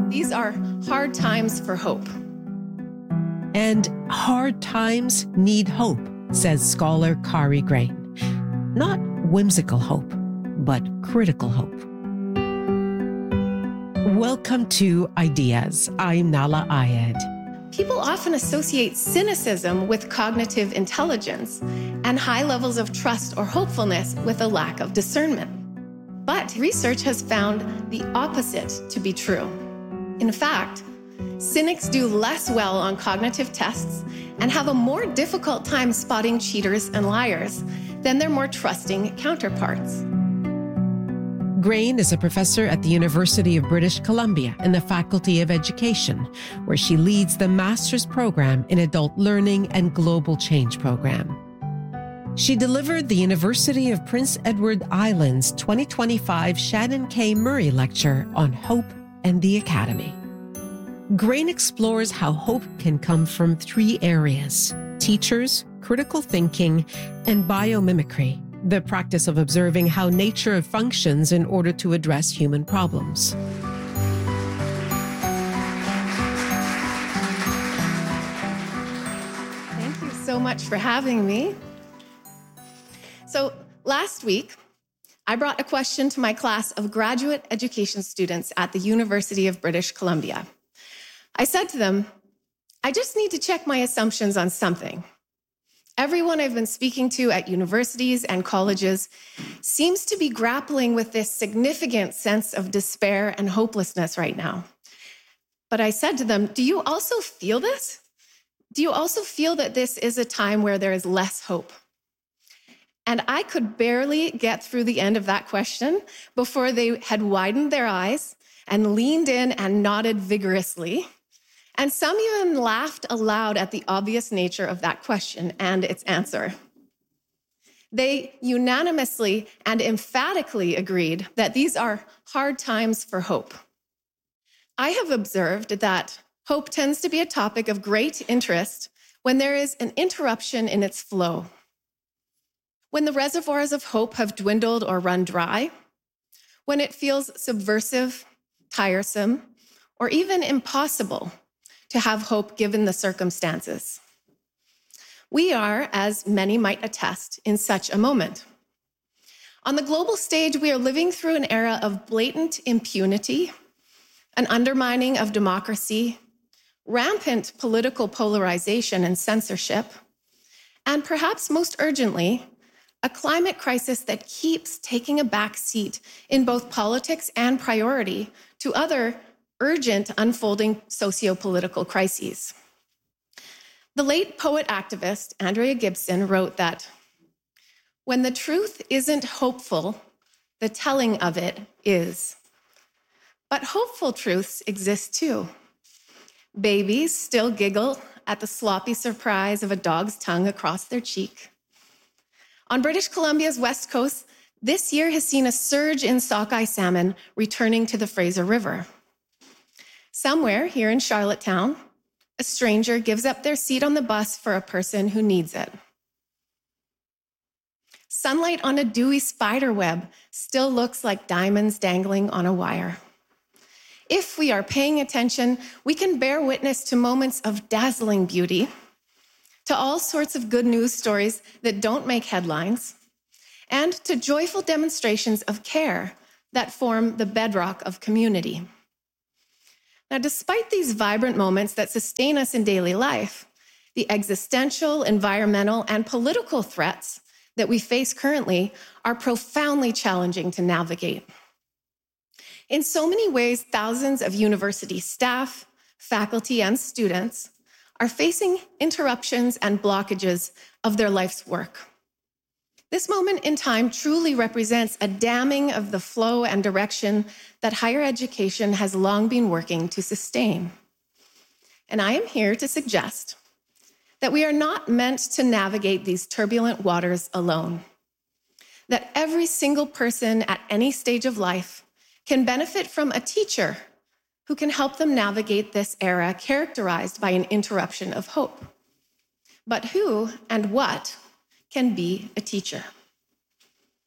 These are hard times for hope. And hard times need hope, says scholar Kari Grain. Not whimsical hope, but critical hope. Welcome to Ideas. I'm Nahlah Ayed. People often associate cynicism with cognitive intelligence and high levels of trust or hopefulness with a lack of discernment. But research has found the opposite to be true. In fact, cynics do less well on cognitive tests and have a more difficult time spotting cheaters and liars than their more trusting counterparts. Grain is a professor at the University of British Columbia in the Faculty of Education, where she leads the master's program in adult learning and global change program. She delivered the University of Prince Edward Island's 2025 Shannon K. Murray Lecture on Hope and the Academy. Grain explores how hope can come from three areas: teachers, critical thinking, and biomimicry, the practice of observing how nature functions in order to address human problems. Thank you so much for having me. So last week, I brought a question to my class of graduate education students at the University of British Columbia. I said to them, I just need to check my assumptions on something. Everyone I've been speaking to at universities and colleges seems to be grappling with this significant sense of despair and hopelessness right now. But I said to them, do you also feel this? Do you also feel that this is a time where there is less hope? And I could barely get through the end of that question before they had widened their eyes and leaned in and nodded vigorously. And some even laughed aloud at the obvious nature of that question and its answer. They unanimously and emphatically agreed that these are hard times for hope. I have observed that hope tends to be a topic of great interest when there is an interruption in its flow. When the reservoirs of hope have dwindled or run dry, when it feels subversive, tiresome, or even impossible to have hope given the circumstances. We are, as many might attest, in such a moment. On the global stage, we are living through an era of blatant impunity, an undermining of democracy, rampant political polarization and censorship, and perhaps most urgently, a climate crisis that keeps taking a back seat in both politics and priority to other urgent unfolding socio-political crises. The late poet-activist Andrea Gibson wrote that, when the truth isn't hopeful, the telling of it is. But hopeful truths exist too. Babies still giggle at the sloppy surprise of a dog's tongue across their cheek. On British Columbia's west coast, this year has seen a surge in sockeye salmon returning to the Fraser River. Somewhere here in Charlottetown, a stranger gives up their seat on the bus for a person who needs it. Sunlight on a dewy spider web still looks like diamonds dangling on a wire. If we are paying attention, we can bear witness to moments of dazzling beauty, to all sorts of good news stories that don't make headlines, and to joyful demonstrations of care that form the bedrock of community. Now, despite these vibrant moments that sustain us in daily life, the existential, environmental, and political threats that we face currently are profoundly challenging to navigate. In so many ways, thousands of university staff, faculty, and students are facing interruptions and blockages of their life's work. This moment in time truly represents a damming of the flow and direction that higher education has long been working to sustain. And I am here to suggest that we are not meant to navigate these turbulent waters alone, that every single person at any stage of life can benefit from a teacher who can help them navigate this era characterized by an interruption of hope. But who and what can be a teacher?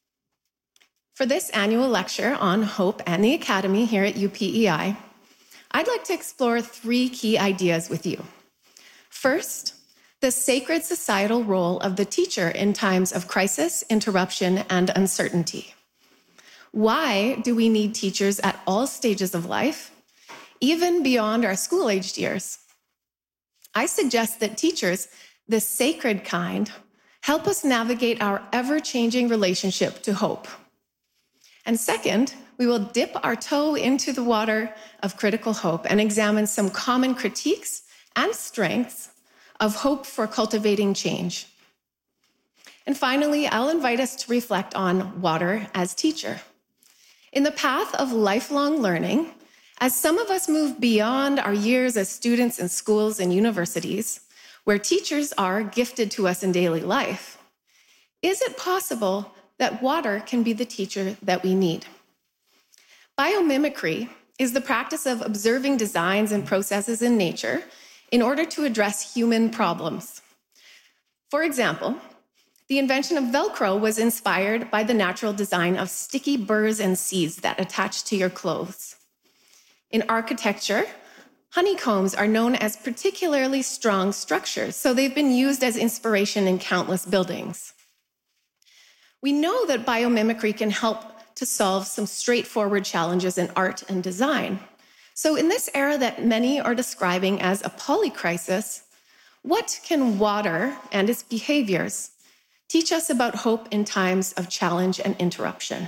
For this annual lecture on hope and the Academy here at UPEI, I'd like to explore 3 key ideas with you. First, the sacred societal role of the teacher in times of crisis, interruption, and uncertainty. Why do we need teachers at all stages of life, even beyond our school-aged years? I suggest that teachers, the sacred kind, help us navigate our ever-changing relationship to hope. And second, we will dip our toe into the water of critical hope and examine some common critiques and strengths of hope for cultivating change. And finally, I'll invite us to reflect on water as teacher. In the path of lifelong learning, as some of us move beyond our years as students in schools and universities, where teachers are gifted to us in daily life, is it possible that water can be the teacher that we need? Biomimicry is the practice of observing designs and processes in nature in order to address human problems. For example, the invention of Velcro was inspired by the natural design of sticky burrs and seeds that attach to your clothes. In architecture, honeycombs are known as particularly strong structures, so they've been used as inspiration in countless buildings. We know that biomimicry can help to solve some straightforward challenges in art and design. So in this era that many are describing as a polycrisis, what can water and its behaviors teach us about hope in times of challenge and interruption?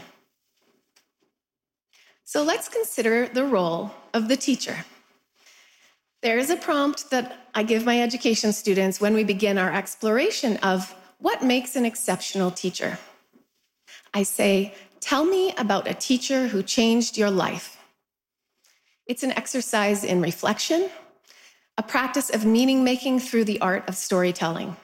So let's consider the role of the teacher. There is a prompt that I give my education students when we begin our exploration of what makes an exceptional teacher. I say, tell me about a teacher who changed your life. It's an exercise in reflection, a practice of meaning-making through the art of storytelling.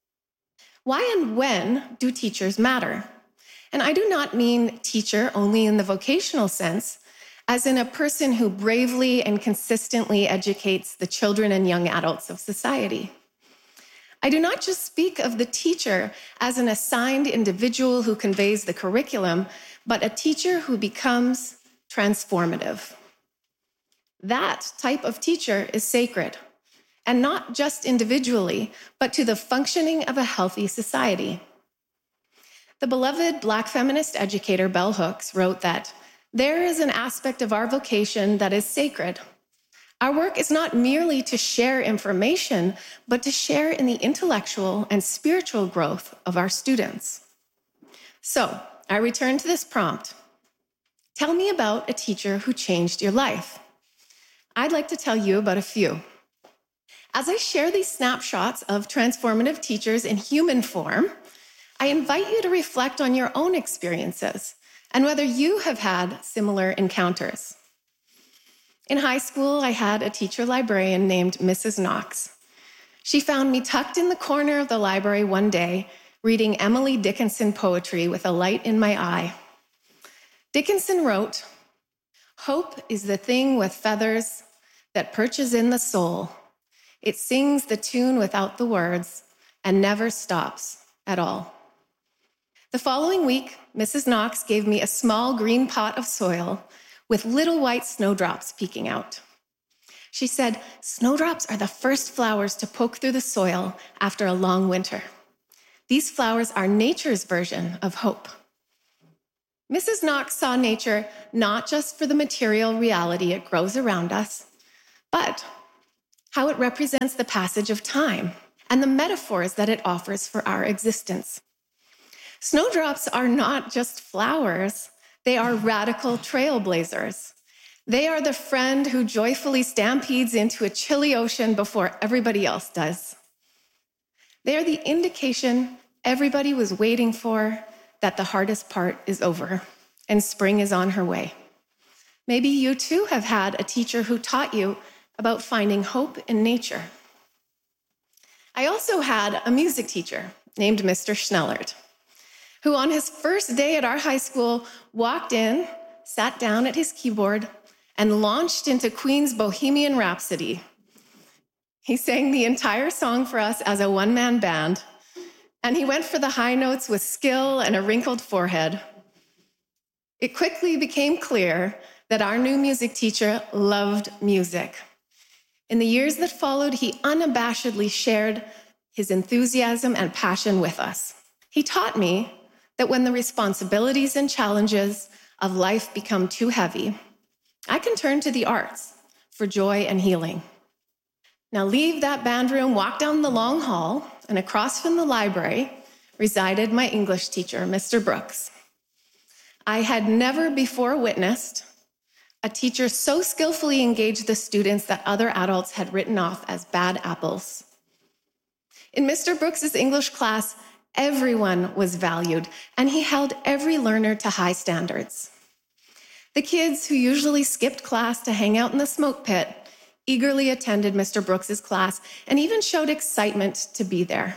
Why and when do teachers matter? And I do not mean teacher only in the vocational sense, as in a person who bravely and consistently educates the children and young adults of society. I do not just speak of the teacher as an assigned individual who conveys the curriculum, but a teacher who becomes transformative. That type of teacher is sacred, and not just individually, but to the functioning of a healthy society. The beloved Black feminist educator Bell Hooks wrote that there is an aspect of our vocation that is sacred. Our work is not merely to share information, but to share in the intellectual and spiritual growth of our students. So, I return to this prompt. Tell me about a teacher who changed your life. I'd like to tell you about a few. As I share these snapshots of transformative teachers in human form, I invite you to reflect on your own experiences and whether you have had similar encounters. In high school, I had a teacher librarian named Mrs. Knox. She found me tucked in the corner of the library one day, reading Emily Dickinson poetry with a light in my eye. Dickinson wrote, "Hope is the thing with feathers that perches in the soul. It sings the tune without the words and never stops at all." The following week, Mrs. Knox gave me a small green pot of soil with little white snowdrops peeking out. She said, "Snowdrops are the first flowers to poke through the soil after a long winter. These flowers are nature's version of hope." Mrs. Knox saw nature not just for the material reality it grows around us, but how it represents the passage of time and the metaphors that it offers for our existence. Snowdrops are not just flowers, they are radical trailblazers. They are the friend who joyfully stampedes into a chilly ocean before everybody else does. They are the indication everybody was waiting for that the hardest part is over and spring is on her way. Maybe you too have had a teacher who taught you about finding hope in nature. I also had a music teacher named Mr. Schnellert, who on his first day at our high school walked in, sat down at his keyboard, and launched into Queen's Bohemian Rhapsody. He sang the entire song for us as a one-man band, and he went for the high notes with skill and a wrinkled forehead. It quickly became clear that our new music teacher loved music. In the years that followed, he unabashedly shared his enthusiasm and passion with us. He taught me that when the responsibilities and challenges of life become too heavy, I can turn to the arts for joy and healing. Now leave that band room, walk down the long hall, and across from the library resided my English teacher, Mr. Brooks. I had never before witnessed a teacher so skillfully engage the students that other adults had written off as bad apples. In Mr. Brooks's English class, everyone was valued, and he held every learner to high standards. The kids who usually skipped class to hang out in the smoke pit eagerly attended Mr. Brooks's class and even showed excitement to be there.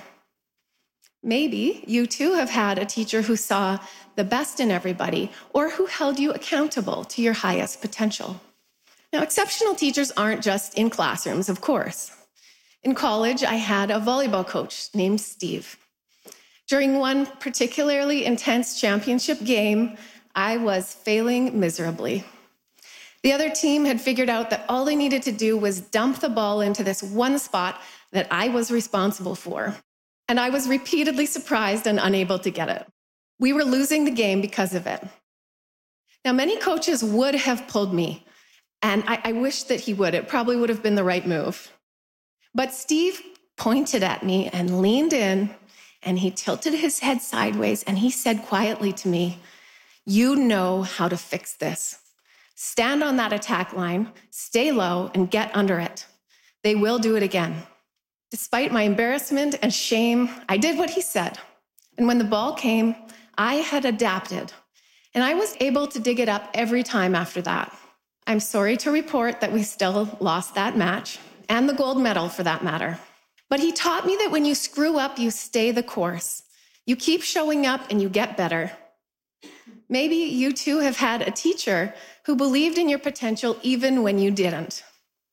Maybe you too have had a teacher who saw the best in everybody or who held you accountable to your highest potential. Now, exceptional teachers aren't just in classrooms, of course. In college, I had a volleyball coach named Steve. During one particularly intense championship game, I was failing miserably. The other team had figured out that all they needed to do was dump the ball into this one spot that I was responsible for. And I was repeatedly surprised and unable to get it. We were losing the game because of it. Now, many coaches would have pulled me, and I wish that he would. It probably would have been the right move. But Steve pointed at me and leaned in, and he tilted his head sideways, and he said quietly to me, "You know how to fix this. Stand on that attack line, stay low, and get under it. They will do it again." Despite my embarrassment and shame, I did what he said. And when the ball came, I had adapted, and I was able to dig it up every time after that. I'm sorry to report that we still lost that match, and the gold medal for that matter. But he taught me that when you screw up, you stay the course. You keep showing up and you get better. Maybe you too have had a teacher who believed in your potential even when you didn't.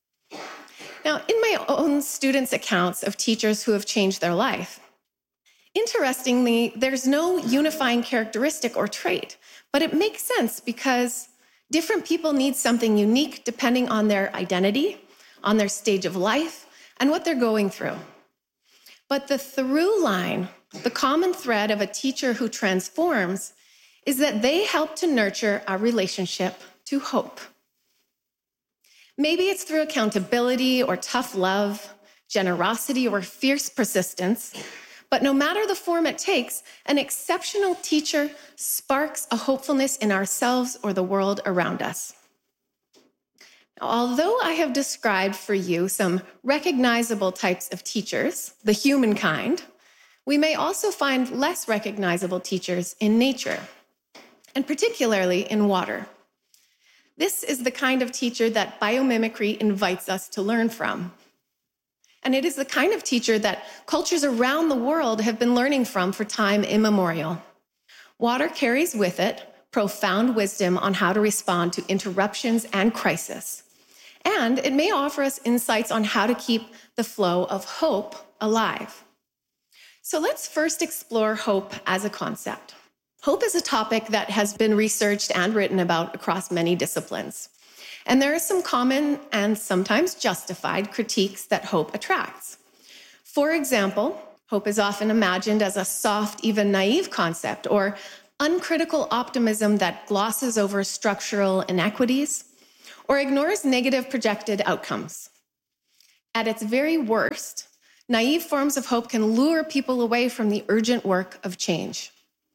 Now, in my own students' accounts of teachers who have changed their life, interestingly, there's no unifying characteristic or trait, but it makes sense because different people need something unique depending on their identity, on their stage of life, and what they're going through. But the through line, the common thread of a teacher who transforms, is that they help to nurture a relationship to hope. Maybe it's through accountability or tough love, generosity or fierce persistence, but no matter the form it takes, an exceptional teacher sparks a hopefulness in ourselves or the world around us. Although I have described for you some recognizable types of teachers, the humankind, we may also find less recognizable teachers in nature, and particularly in water. This is the kind of teacher that biomimicry invites us to learn from. And it is the kind of teacher that cultures around the world have been learning from for time immemorial. Water carries with it profound wisdom on how to respond to interruptions and crisis. And it may offer us insights on how to keep the flow of hope alive. So let's first explore hope as a concept. Hope is a topic that has been researched and written about across many disciplines. And there are some common and sometimes justified critiques that hope attracts. For example, hope is often imagined as a soft, even naive concept, or uncritical optimism that glosses over structural inequities or ignores negative projected outcomes. At its very worst, naive forms of hope can lure people away from the urgent work of change.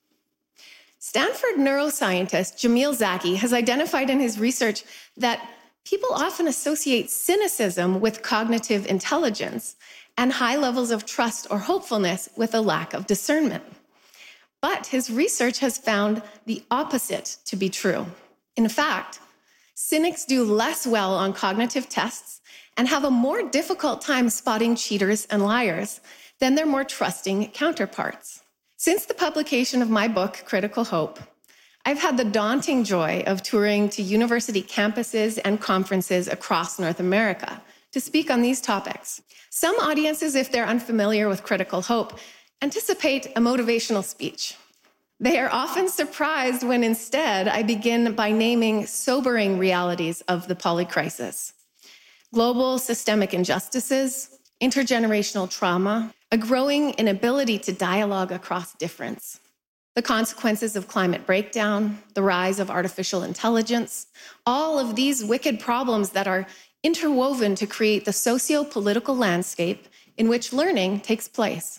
Stanford neuroscientist Jamil Zaki has identified in his research that people often associate cynicism with cognitive intelligence and high levels of trust or hopefulness with a lack of discernment. But his research has found the opposite to be true. In fact, cynics do less well on cognitive tests and have a more difficult time spotting cheaters and liars than their more trusting counterparts. Since the publication of my book, Critical Hope, I've had the daunting joy of touring to university campuses and conferences across North America to speak on these topics. Some audiences, if they're unfamiliar with Critical Hope, anticipate a motivational speech. They are often surprised when instead I begin by naming sobering realities of the polycrisis: global systemic injustices, intergenerational trauma, a growing inability to dialogue across difference, the consequences of climate breakdown, the rise of artificial intelligence, all of these wicked problems that are interwoven to create the socio-political landscape in which learning takes place.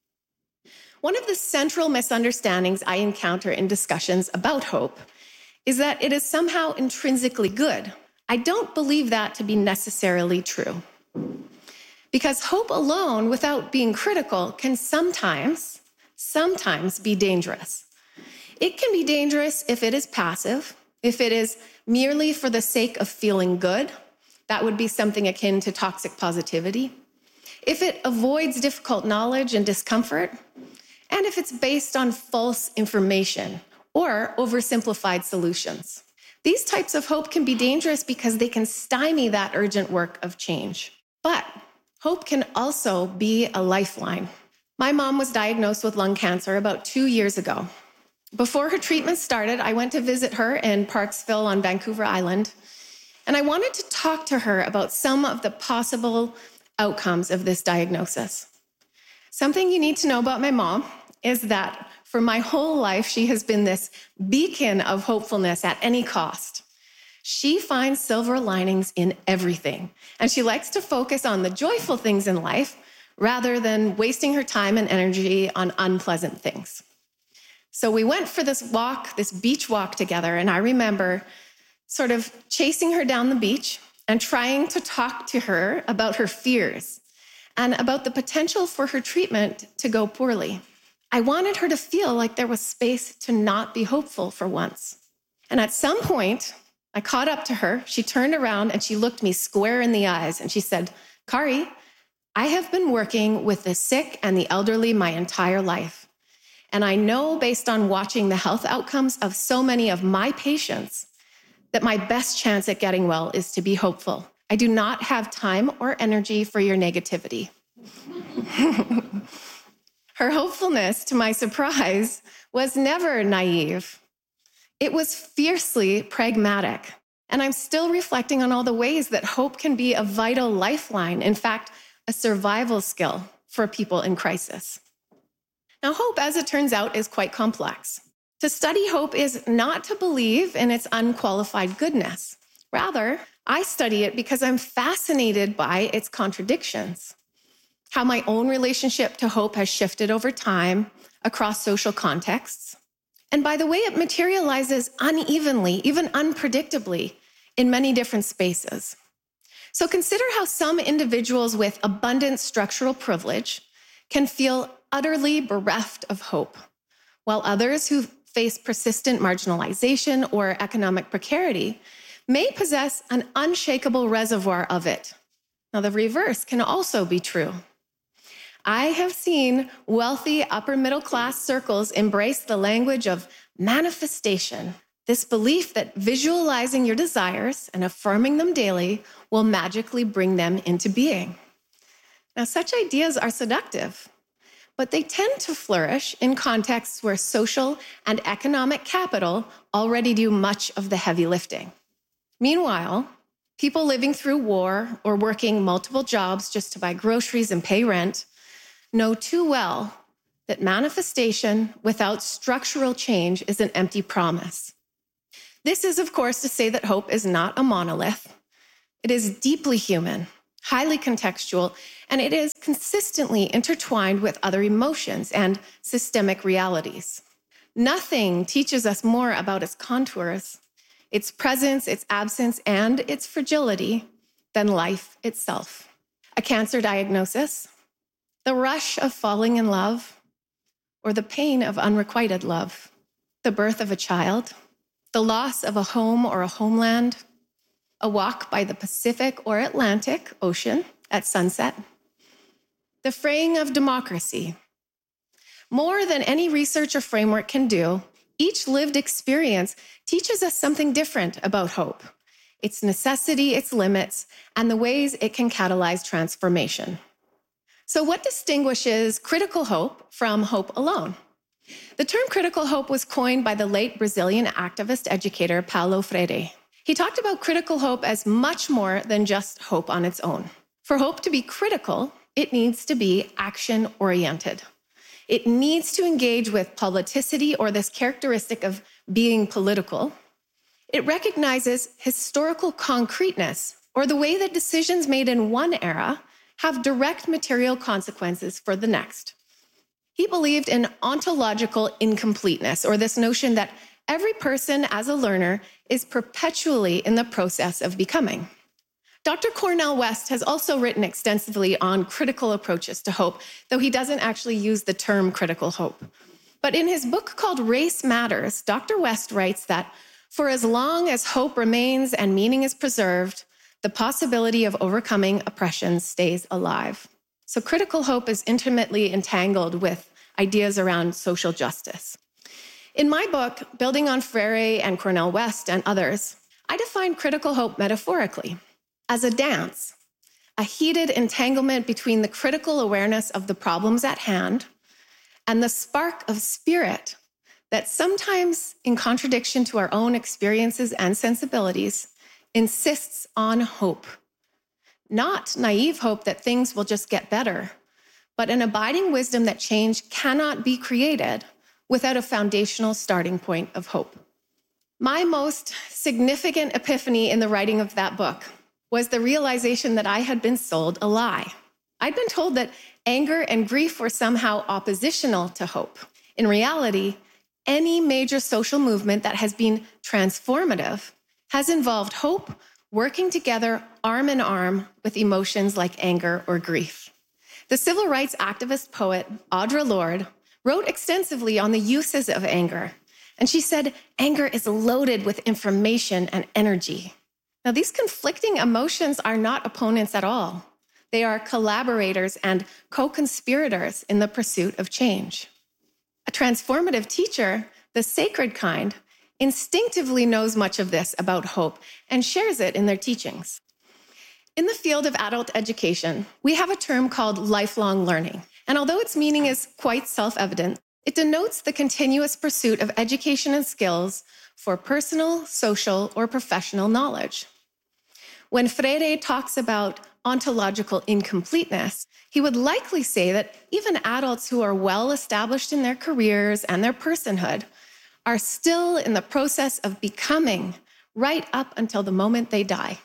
One of the central misunderstandings I encounter in discussions about hope is that it is somehow intrinsically good. I don't believe that to be necessarily true. Because hope alone, without being critical, can sometimes be dangerous. It can be dangerous if it is passive, if it is merely for the sake of feeling good. That would be something akin to toxic positivity. If it avoids difficult knowledge and discomfort, and if it's based on false information or oversimplified solutions. These types of hope can be dangerous because they can stymie that urgent work of change. But hope can also be a lifeline. My mom was diagnosed with lung cancer about 2 years ago. Before her treatment started, I went to visit her in Parksville on Vancouver Island, and I wanted to talk to her about some of the possible outcomes of this diagnosis. Something you need to know about my mom is that for my whole life, she has been this beacon of hopefulness at any cost. She finds silver linings in everything, and she likes to focus on the joyful things in life rather than wasting her time and energy on unpleasant things. So we went for this walk, this beach walk together, and I remember sort of chasing her down the beach and trying to talk to her about her fears and about the potential for her treatment to go poorly. I wanted her to feel like there was space to not be hopeful for once. And at some point, I caught up to her. She turned around and she looked me square in the eyes and she said, "Kari, I have been working with the sick and the elderly my entire life. And I know based on watching the health outcomes of so many of my patients that my best chance at getting well is to be hopeful. I do not have time or energy for your negativity." Her hopefulness, to my surprise, was never naive. It was fiercely pragmatic. And I'm still reflecting on all the ways that hope can be a vital lifeline, in fact, a survival skill for people in crisis. Now, hope, as it turns out, is quite complex. To study hope is not to believe in its unqualified goodness. Rather, I study it because I'm fascinated by its contradictions, how my own relationship to hope has shifted over time across social contexts, and by the way it materializes unevenly, even unpredictably, in many different spaces. So consider how some individuals with abundant structural privilege can feel utterly bereft of hope, while others who face persistent marginalization or economic precarity may possess an unshakable reservoir of it. Now, the reverse can also be true. I have seen wealthy upper middle class circles embrace the language of manifestation, this belief that visualizing your desires and affirming them daily will magically bring them into being. Now, such ideas are seductive, but they tend to flourish in contexts where social and economic capital already do much of the heavy lifting. Meanwhile, people living through war or working multiple jobs just to buy groceries and pay rent know too well that manifestation without structural change is an empty promise. This is, of course, to say that hope is not a monolith. It is deeply human, highly contextual, and it is consistently intertwined with other emotions and systemic realities. Nothing teaches us more about its contours, its presence, its absence, and its fragility than life itself. A cancer diagnosis, the rush of falling in love, or the pain of unrequited love, the birth of a child, the loss of a home or a homeland, a walk by the Pacific or Atlantic Ocean at sunset, the fraying of democracy. More than any research or framework can do, each lived experience teaches us something different about hope, its necessity, its limits, and the ways it can catalyze transformation. So what distinguishes critical hope from hope alone? The term critical hope was coined by the late Brazilian activist educator Paulo Freire. He talked about critical hope as much more than just hope on its own. For hope to be critical, it needs to be action-oriented. It needs to engage with politicity, or this characteristic of being political. It recognizes historical concreteness, or the way that decisions made in one era have direct material consequences for the next. He believed in ontological incompleteness, or this notion that every person as a learner is perpetually in the process of becoming. Dr. Cornel West has also written extensively on critical approaches to hope, though he doesn't actually use the term critical hope. But in his book called Race Matters, Dr. West writes that for as long as hope remains and meaning is preserved, the possibility of overcoming oppression stays alive. So critical hope is intimately entangled with ideas around social justice. In my book, building on Freire and Cornel West and others, I define critical hope metaphorically as a dance, a heated entanglement between the critical awareness of the problems at hand and the spark of spirit that sometimes, in contradiction to our own experiences and sensibilities, insists on hope. Not naive hope that things will just get better, but an abiding wisdom that change cannot be created without a foundational starting point of hope. My most significant epiphany in the writing of that book was the realization that I had been sold a lie. I'd been told that anger and grief were somehow oppositional to hope. In reality, any major social movement that has been transformative has involved hope working together arm in arm with emotions like anger or grief. The civil rights activist poet Audre Lorde wrote extensively on the uses of anger, and she said, anger is loaded with information and energy. Now, these conflicting emotions are not opponents at all. They are collaborators and co-conspirators in the pursuit of change. A transformative teacher, the sacred kind, instinctively knows much of this about hope and shares it in their teachings. In the field of adult education, we have a term called lifelong learning. And although its meaning is quite self-evident, it denotes the continuous pursuit of education and skills for personal, social, or professional knowledge. When Freire talks about ontological incompleteness, he would likely say that even adults who are well established in their careers and their personhood are still in the process of becoming right up until the moment they die.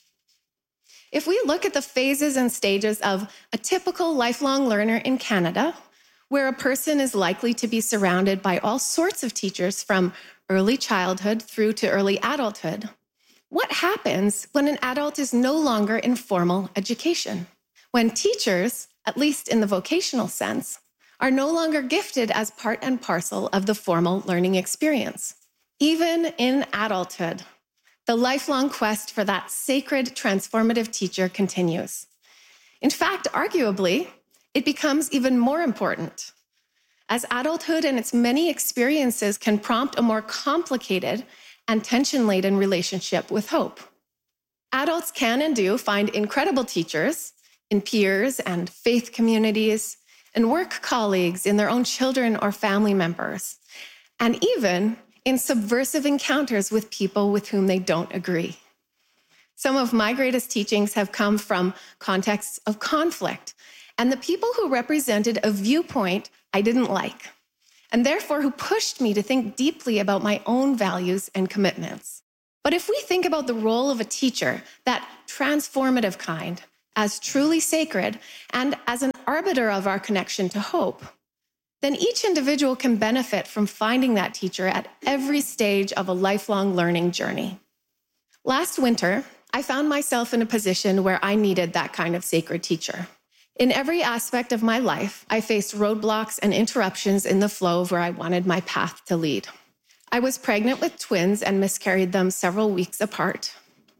If we look at the phases and stages of a typical lifelong learner in Canada, where a person is likely to be surrounded by all sorts of teachers from early childhood through to early adulthood, what happens when an adult is no longer in formal education? When teachers, at least in the vocational sense, are no longer gifted as part and parcel of the formal learning experience. Even in adulthood, the lifelong quest for that sacred transformative teacher continues. In fact, arguably, it becomes even more important, as adulthood and its many experiences can prompt a more complicated and tension-laden relationship with hope. Adults can and do find incredible teachers in peers and faith communities, and work colleagues in their own children or family members, and even in subversive encounters with people with whom they don't agree. Some of my greatest teachings have come from contexts of conflict, and the people who represented a viewpoint I didn't like, and therefore who pushed me to think deeply about my own values and commitments. But if we think about the role of a teacher, that transformative kind, as truly sacred and as an arbiter of our connection to hope, then each individual can benefit from finding that teacher at every stage of a lifelong learning journey. Last winter, I found myself in a position where I needed that kind of sacred teacher. In every aspect of my life, I faced roadblocks and interruptions in the flow of where I wanted my path to lead. I was pregnant with twins and miscarried them several weeks apart.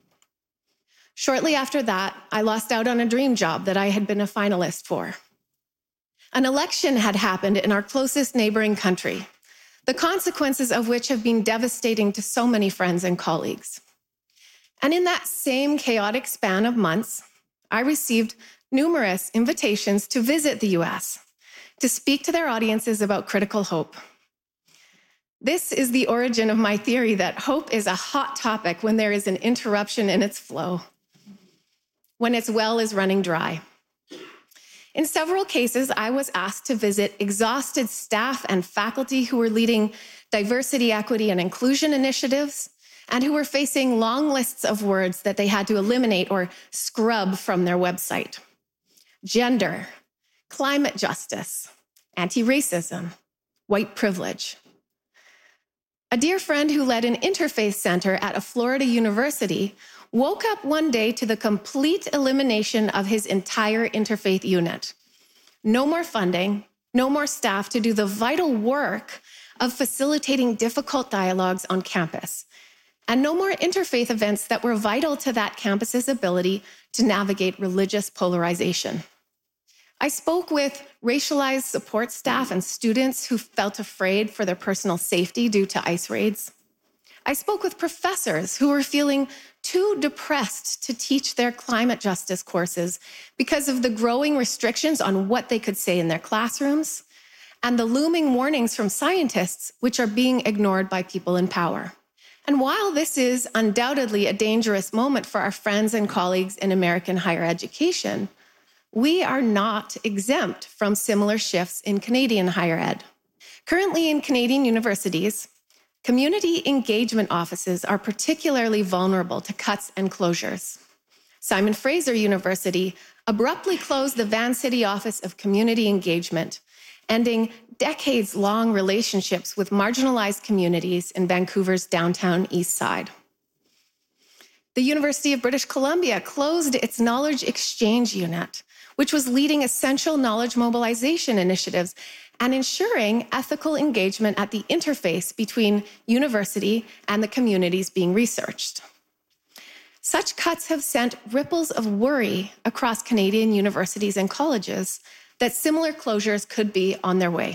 Shortly after that, I lost out on a dream job that I had been a finalist for. An election had happened in our closest neighboring country, the consequences of which have been devastating to so many friends and colleagues. And in that same chaotic span of months, I received numerous invitations to visit the US, to speak to their audiences about critical hope, This is the origin of my theory that hope is a hot topic when there is an interruption in its flow, when its well is running dry. In several cases, I was asked to visit exhausted staff and faculty who were leading diversity, equity, and inclusion initiatives, and who were facing long lists of words that they had to eliminate or scrub from their website. Gender, climate justice, anti-racism, white privilege. A dear friend who led an interfaith center at a Florida university woke up one day to the complete elimination of his entire interfaith unit. No more funding, no more staff to do the vital work of facilitating difficult dialogues on campus, and no more interfaith events that were vital to that campus's ability to navigate religious polarization. I spoke with racialized support staff and students who felt afraid for their personal safety due to ICE raids. I spoke with professors who were feeling too depressed to teach their climate justice courses because of the growing restrictions on what they could say in their classrooms and the looming warnings from scientists, which are being ignored by people in power. And while this is undoubtedly a dangerous moment for our friends and colleagues in American higher education, we are not exempt from similar shifts in Canadian higher ed. Currently in Canadian universities, community engagement offices are particularly vulnerable to cuts and closures. Simon Fraser University abruptly closed the Vancity Office of Community Engagement, ending decades-long relationships with marginalized communities in Vancouver's downtown east side. The University of British Columbia closed its Knowledge Exchange Unit, which was leading essential knowledge mobilization initiatives and ensuring ethical engagement at the interface between university and the communities being researched. Such cuts have sent ripples of worry across Canadian universities and colleges that similar closures could be on their way.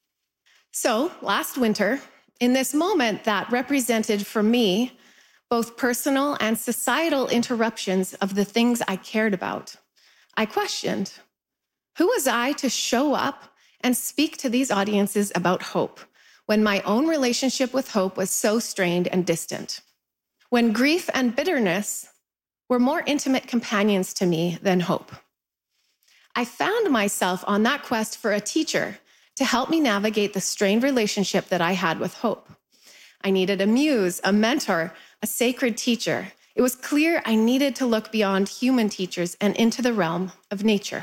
So, last winter, in this moment that represented for me both personal and societal interruptions of the things I cared about, I questioned, who was I to show up and speak to these audiences about hope when my own relationship with hope was so strained and distant? When grief and bitterness were more intimate companions to me than hope. I found myself on that quest for a teacher to help me navigate the strained relationship that I had with hope. I needed a muse, a mentor, a sacred teacher. It was clear I needed to look beyond human teachers and into the realm of nature.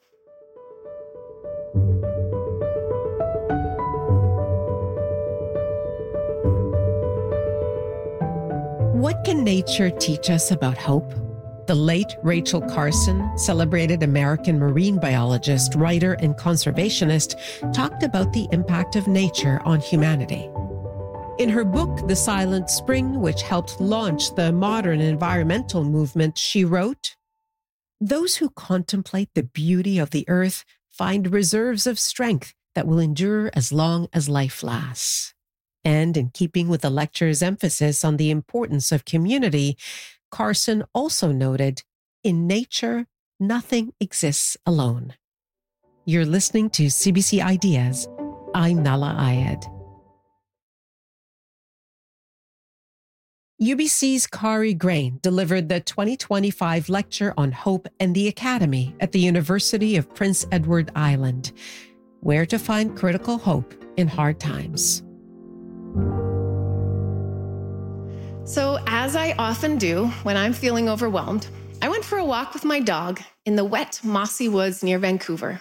What can nature teach us about hope? The late Rachel Carson, celebrated American marine biologist, writer, and conservationist, talked about the impact of nature on humanity. In her book, The Silent Spring, which helped launch the modern environmental movement, she wrote, "Those who contemplate the beauty of the earth find reserves of strength that will endure as long as life lasts." And in keeping with the lecture's emphasis on the importance of community, Carson also noted, "In nature, nothing exists alone." You're listening to CBC Ideas. I'm Nala Ayed. UBC's Kari Grain delivered the 2025 lecture on hope and the academy at the University of Prince Edward Island, Where to Find Critical Hope in Hard Times. So, as I often do when I'm feeling overwhelmed, I went for a walk with my dog in the wet, mossy woods near Vancouver.